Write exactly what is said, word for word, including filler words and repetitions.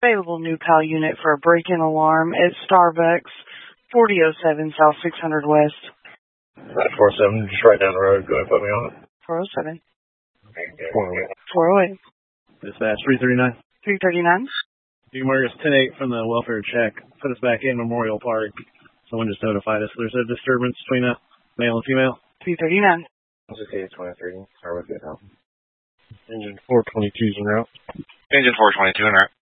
Available new PAL unit for a break-in alarm at Starbucks, forty oh seven South six hundred West. four oh seven, just right down the road. Go ahead and put me on it. four oh seven. four oh eight. four oh eight. Dispatch three thirty-nine. three thirty-nine. Deacon Marcus ten eight from the welfare check. Put us back in Memorial Park. Someone just notified us there's a disturbance between a male and female. three thirty-nine. This is K twenty-three. Starbucks, good help. Engine four twenty-two is en route. Engine four twenty-two en route.